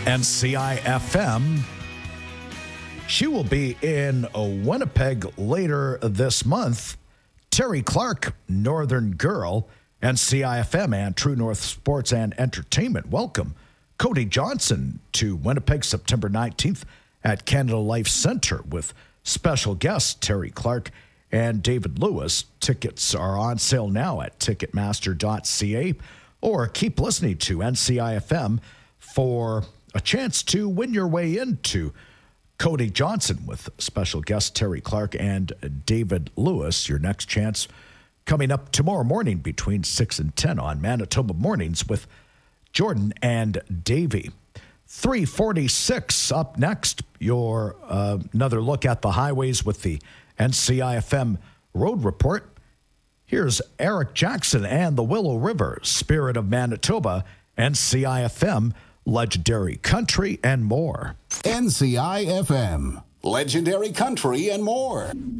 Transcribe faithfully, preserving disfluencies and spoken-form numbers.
N C I F M. She will be in Winnipeg later this month. Terry Clark, Northern Girl, N C I F M and True North Sports and Entertainment. Welcome. Cody Johnson to Winnipeg, September nineteenth at Canada Life Center with special guests Terry Clark and David Lewis. Tickets are on sale now at ticketmaster dot c a, or keep listening to N C I F M for a chance to win your way into Cody Johnson with special guest Terry Clark and David Lewis. Your next chance coming up tomorrow morning between six and ten on Manitoba Mornings with Jordan and Davey. three forty-six up next. Your uh, another look at the highways with the N C I F M Road Report. Here's Eric Jackson and the Willow River, Spirit of Manitoba, N C I F M, Legendary Country, and more. N C I F M, Legendary Country, and more.